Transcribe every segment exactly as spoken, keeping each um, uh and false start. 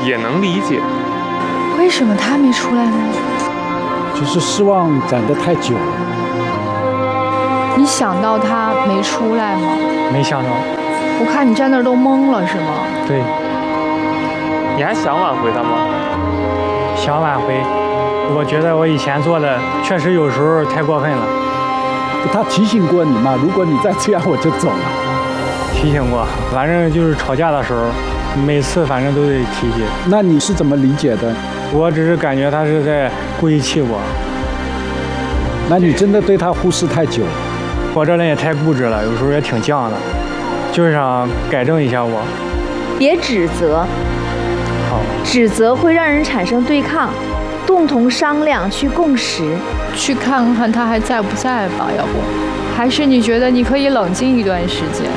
也能理解。 为什么他没出来呢？ 就是失望攒得太久了。 你想到他没出来吗？ 没想到。 我看你站那儿都懵了，是吗？ 对。 你还想挽回他吗？ 想挽回，我觉得我以前做的确实有时候太过分了。 他提醒过你吗？如果你再这样，我就走了。 提醒过，反正就是吵架的时候，每次反正都得提起。 那你是怎么理解的？ 我只是感觉他是在故意气我。 那你真的对他忽视太久了。 我这人也太固执了，有时候也挺犟的，就是想改正一下我。 别指责。 好。 指责会让人产生对抗，共同商量去共识。 去看看他还在不在吧，要不，还是你觉得你可以冷静一段时间？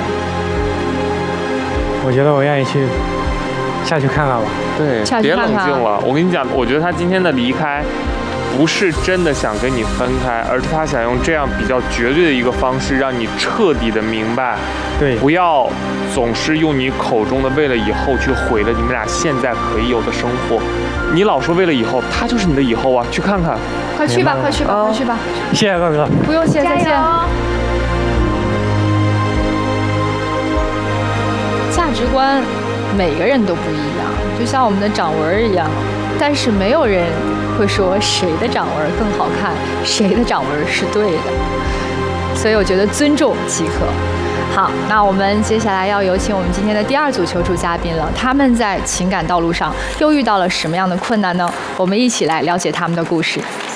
我觉得我愿意去下去看看吧。 对，别冷静了。我跟你讲，我觉得他今天的离开，不是真的想跟你分开，而是他想用这样比较绝对的一个方式，让你彻底的明白， 对， 不要总是用你口中的为了以后去毁了你们俩现在可以有的生活。你老说为了以后，他就是你的以后啊！去看看， 快去吧，快去吧，快去吧！ 谢谢哥哥， 不用谢，再见。价值观，每个人都不一样，就像我们的掌纹一样，但是没有人会说谁的掌纹更好看，谁的掌纹是对的。所以我觉得尊重即可。好，那我们接下来要有请我们今天的第二组求助嘉宾了。他们在情感道路上又遇到了什么样的困难呢？我们一起来了解他们的故事。